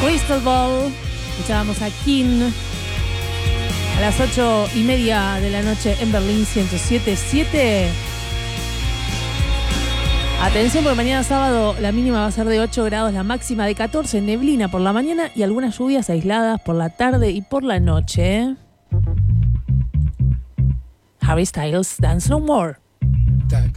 Crystal Ball. Escuchábamos a King a las 8:30 de la noche en Berlín 107.7. Atención, porque mañana sábado la mínima va a ser de 8 grados, la máxima de 14, neblina por la mañana y algunas lluvias aisladas por la tarde y por la noche. Harry Styles, Dance No More.